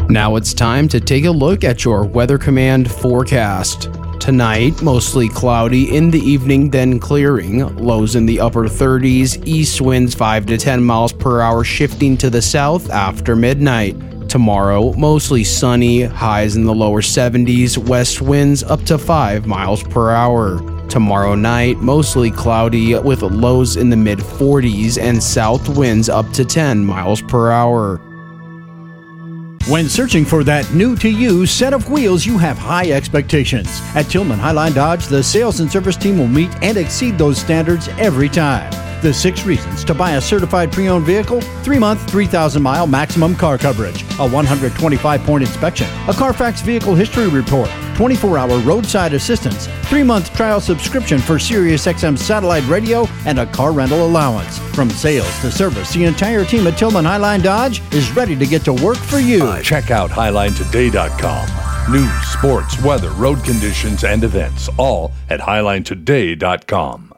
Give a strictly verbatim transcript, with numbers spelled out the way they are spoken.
Now it's time to take a look at your Weather Command forecast. Tonight, mostly cloudy in the evening, then clearing. Lows in the upper thirties, east winds five to ten miles per hour shifting to the south after midnight. Tomorrow, mostly sunny, highs in the lower seventies, west winds up to five miles per hour. Tomorrow night, mostly cloudy with lows in the mid forties and south winds up to ten miles per hour. When searching for that new-to-you set of wheels, you have high expectations. At Tillman Highline Dodge, the sales and service team will meet and exceed those standards every time. The six reasons to buy a certified pre-owned vehicle: three-month, three thousand mile maximum car coverage, a one hundred twenty-five point inspection, a Carfax vehicle history report, twenty-four hour roadside assistance, three-month trial subscription for SiriusXM satellite radio, and a car rental allowance. From sales to service, the entire team at Tillman Highline Dodge is ready to get to work for you. Uh, check out highline today dot com. News, sports, weather, road conditions, and events, all at highline today dot com.